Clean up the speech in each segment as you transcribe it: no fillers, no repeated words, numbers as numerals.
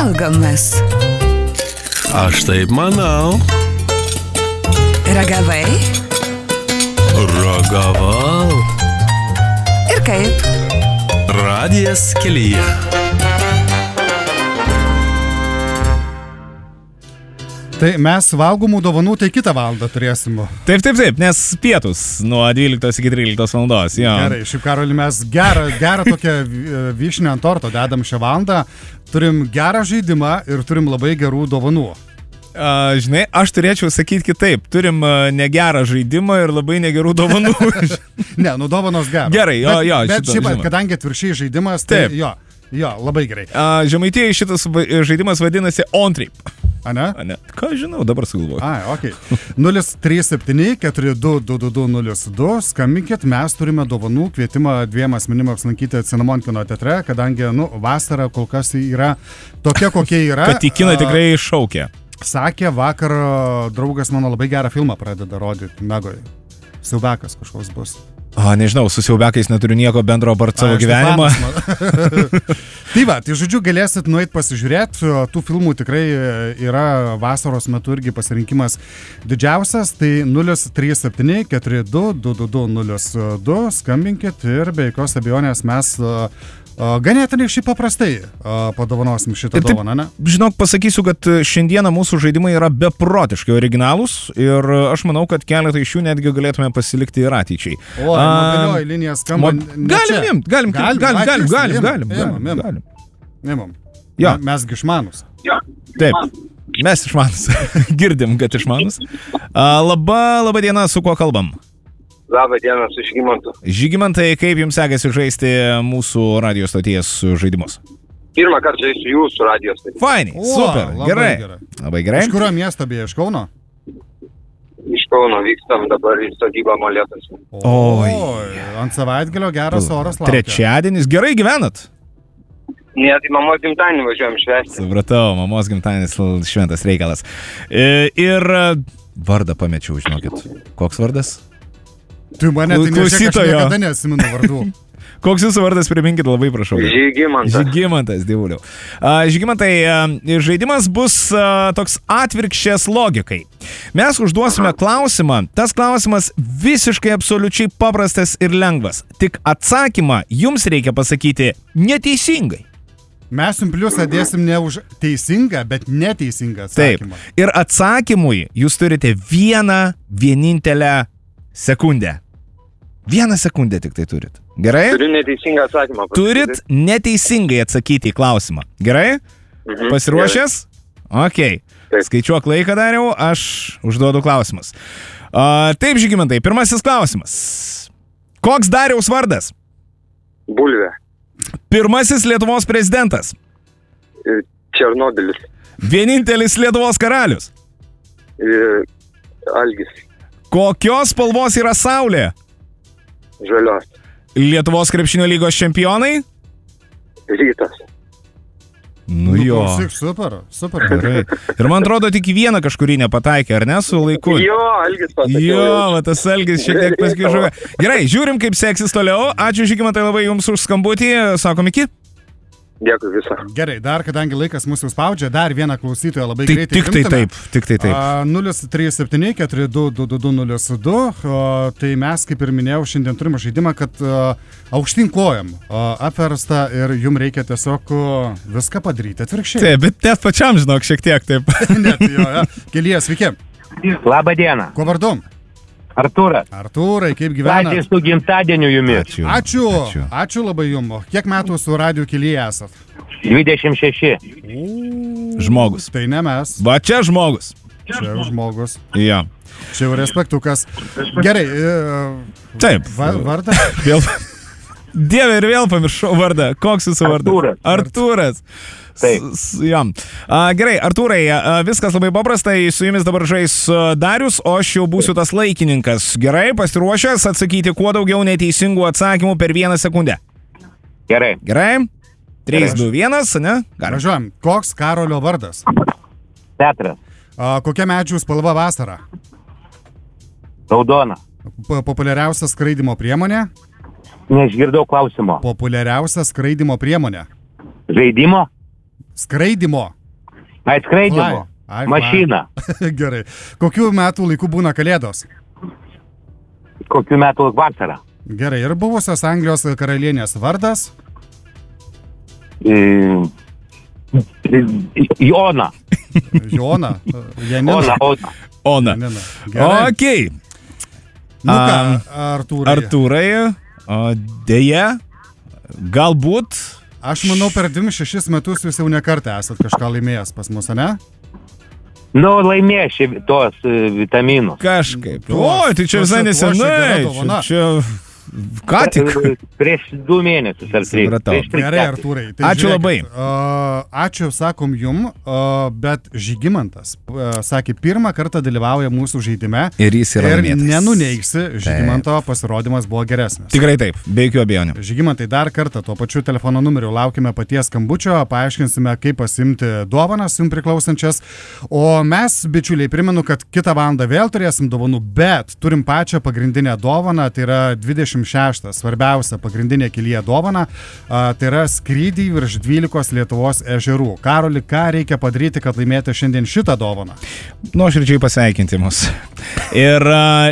valgom mes? Aš taip manau. Ragavai? Ragavau. Ir kaip? Radijas kelyje. Tai mes valgomų dovanų tai kitą valandą turėsim. Taip, nes pietus nuo 12 iki 13 valandos. Jo. Gerai, šiaip Karoli, mes gerą tokią vyšnę ant torto dedam šią valandą. Turim gerą žaidimą ir turim labai gerų dovanų. Žinai, aš turėčiau sakyti kitaip. Turim negerą žaidimą ir labai negerų dovanų. Ne, dovanos geros. Gerai, jo. Bet šiaip, kadangi atvirkščiai žaidimas, tai jo, labai gerai. Žemaitijoje šitas žaidimas vadinasi On Trip. Ane? Ką žinau, dabar sugalvoju. Okay. 037-422-222-02. Skambinkit, mes turime dovanų kvietimą 2 asmenim apsilankyti Cinnamon kino teatre, kadangi, vasara kol kas yra tokia, kokia yra. Kad į kiną tikrai šaukia. Sakė, vakar draugas mano labai gerą filmą pradeda rodyti Megoje. Siaubekas kažkoks bus. Nežinau, su siaubiakais neturiu nieko bendro apart savo gyvenimą. Tai žodžiu, galėsit nueit pasižiūrėti, tų filmų tikrai yra vasaros metu irgi pasirinkimas didžiausias, tai 037-422-222, skambinkit ir be jokios abejonės mes ganėtinai šiaip paprastai padovanosim šitą dovaną, ne? Žinok, pasakysiu, kad šiandieną mūsų žaidimai yra beprotiškai originalūs ir aš manau, kad keletą iš jų netgi galėtume pasilikti ir ateičiai. Mobilioji linija skamba Galim. Jo. Mesgi išmanus. Taip, mes išmanus. Girdim, kad išmanus. Labą dieną, su kuo kalbam? Labą dieną, su Žygimantu. Žygimantai, kaip jums sekasi žaisti mūsų radijos stoties žaidimus? Pirmą kartą žaisiu jūsų radijos stoties. Fainiai, super, gerai. Labai gerai. Iš kurio miesto beje, iš Kauno? Iš Kauno vykstam dabar į sodybą Molėtuose. Oi. Ant savaitgalio geras oras laukia. Trečiadienis, gerai gyvenat? Ne, tai mamos gimtadienį važiuojam švęsti. Supratau, mamos gimtadienis šventas reikalas. Ir vardą pamečiau, žinokit. Koks vardas? Tu mane tai nežiūrėk, aš niekada neatsimenu vardų. Koks jūsų vardas, priminkit, labai prašau. Žygimantas, dievuliau. Žygimantai, žaidimas bus toks atvirkščias logikai. Mes užduosime klausimą, tas klausimas visiškai absoliučiai paprastas ir lengvas. Tik atsakymą jums reikia pasakyti neteisingai. Mes jums pliusą dėsim ne už teisingą, bet neteisingą atsakymą. Taip, ir atsakymui jūs turite vienintelę sekundę. 1 sekundę tik tai turit. Gerai? Turiu neteisingą atsakymą. Turit neteisingai atsakyti į klausimą. Gerai? Pasiruošęs? Ok. Skaičiuok laiką, Dariau, aš užduodu klausimus. Taip, Žygimantai, pirmasis klausimas. Koks Dariaus vardas? Bulvė. Pirmasis Lietuvos prezidentas? Černobylis. Vienintelis Lietuvos karalius? Algis. Kokios spalvos yra Saulė? Žalios. Lietuvos krepšinio lygos čempionai? Rytas. Jo. Super. Gerai. Ir man atrodo, tik vieną kažkurį nepataikė, ar ne, su laiku? Jo, Algis pasakė. Jo, tas Algis šiek tiek paskižuoja. Gerai, žiūrim, kaip seksis toliau. Ačiū, Žygimantai, labai jums už skambutį. Sakom iki. Dėkui visą. Gerai, dar kadangi laikas mūsų spaudžia, dar vieną klausytoją labai greitai Tik tai taip. 037-422-222. Tai mes, kaip ir minėjau, šiandien turime žaidimą, kad aukštyn kojam apversta ir jums reikia tiesiog viską padaryti atvirkščiai. Taip, bet net pačiam žinok šiek tiek taip. Net jo. Kelyje, sveiki. Labą dieną. Kuo vardu? Artūrai, kaip gyvenat? Sveiki su gimtadieniu jumis. Ačiū labai jums. Kiek metų su radijo kelyje esat? 26. Žmogus. Tai ne mes. Va čia žmogus. Čia žmogus. Jo. Čia jau respektukas. Gerai. Taip. Vardą? Dieve, ir vėl pamiršau vardą. Koks jūsų vardas? Artūras. Jam. Gerai, Artūrai, viskas labai paprastai, su jumis dabar žais Darius, o aš jau būsiu tas laikininkas. Gerai, pasiruošęs atsakyti kuo daugiau neteisingų atsakymų per 1 sekundę. Gerai. 3, 2, 1, ne? Važiuojam. Koks Karolio vardas? Petras. Kokia medžių spalva vasara? Raudona. Populiariausia skraidimo priemonė? Neišgirdau klausimo. Populiariausia skraidimo priemonė? Žaidimo? Skraidimo. Atskraidimo. Mašina. Gerai. Kokių metų laikų būna kalėdos? Kokių metų vasara? Gerai. Ir buvusios Anglijos karalienės vardas? Jona. Jona. Janina. Ona. Janina. Gerai. Okei. Nu ką, Artūrai? Artūrai, dėja, galbūt. Aš manau, per 26 metus jūs jau nekartą esat kažką laimėjęs pas mus, ne? Nu, laimėši tos vitaminų. Kažkaip. O, tai čia visai nesenai. Čia ką tik? Prieš 2 mėnesius ar 3. Gerai, Artūrai. Tai ačiū labai. Ačiū, sakom jum, bet Žygimantas sakė, pirmą kartą dalyvauja mūsų žaidime. Ir jis yra laimėtas. Ir nenuneigsi, Žygimanto pasirodymas buvo geresnis. Tikrai taip, be jokių abejonių. Žygimantai, dar kartą tuo pačiu telefono numeriu laukime paties skambučio, paaiškinsime, kaip pasimti dovanas jums priklausančias. O mes, bičiuliai, primenu, kad kitą valandą vėl turėsim dovanų, bet turim pačią pagrindinę dovaną, tai yra 26 svarbiausia pagrindinė kelyje dovana, tai yra skrydį virš 12 Lietuvos ežerų. Karoli, ką reikia padaryti, kad laimėti šiandien šitą dovaną? Nuoširdžiai pasveikinti mus. Ir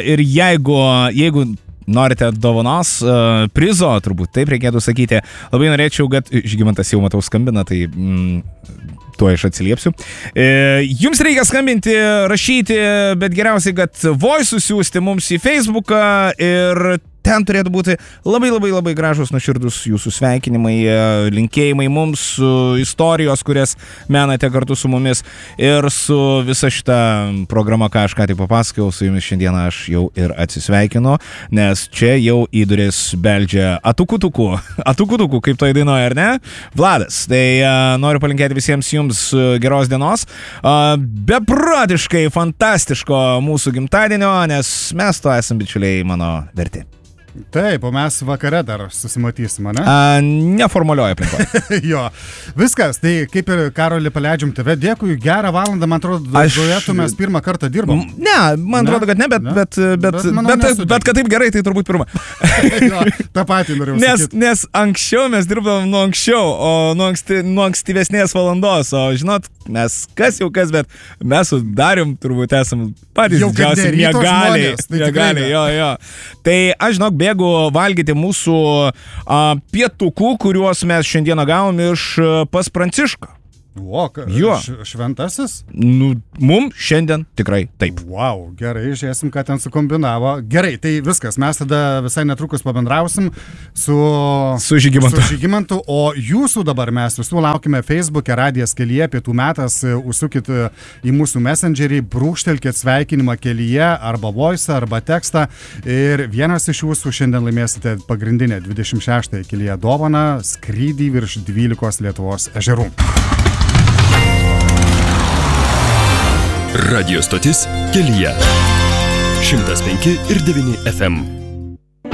jeigu norite dovanos, prizo, turbūt taip reikėtų sakyti, labai norėčiau, kad Žygimantas jau matau skambina, tai tuo aš atsiliepsiu. Jums reikia skambinti, rašyti, bet geriausiai, kad voice siųsti mums į Facebooką ir ten turėtų būti labai gražus, nuoširdus jūsų sveikinimai, linkėjimai mums, istorijos, kurias menate kartu su mumis ir su visa šita programa, ką aš ką tik papasakojau, su jumis šiandieną aš jau ir atsisveikinu, nes čia jau į duris beldžia atukutukų, kaip to įdainuoja, ar ne? Vladas, tai noriu palinkėti visiems jums geros dienos, beprotiškai fantastiško mūsų gimtadienio, nes mes to esam bičiuliai mano verti. Taip, o mes vakare dar susimatysime, ne? Neformalioje aplinkoje. Jo, viskas, tai kaip ir Karoli paleidžiam tave, dėkui, gerą valandą, man atrodo, duetu mes pirmą kartą dirbam. Ne, man atrodo, kad ne, bet kad taip gerai, tai turbūt pirmą. Jo, tą patį norėjau sakyti. Nes anksčiau mes dirbdavom nuo anksčiau, o nuo ankstyvesnės valandos, o žinot, mes kas, bet mes su Darium turbūt esam patys didžiausi miegaliai. Jo. Tai aš žinok, bėgu valgyti mūsų pietukų, kuriuos mes šiandieną gavom iš pas Prancišką. O, šventasis? Nu, mum šiandien tikrai taip. Wow, gerai, žiūrėsim, ką ten sukombinavo. Gerai, tai viskas, mes tada visai netrukus pabendrausim su Žygimantu, o jūsų dabar mes visų laukime Facebook'e Radijas kelyje, pietų metas, užsukit į mūsų messengerį, brūkštelkit sveikinimą kelyje, arba voice, arba tekstą, ir vienas iš jūsų šiandien laimėsite pagrindinę 26 kelyje dovaną, skrydį virš 12 Lietuvos ežerų. Radio stotis kelyje. 105 ir 9 FM.